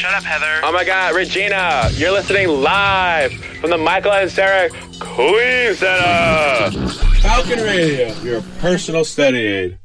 Shut up, Heather. Oh my God, Regina, you're listening live from the Michael and Sarah Queen Center. Falcon Radio, your personal study aid.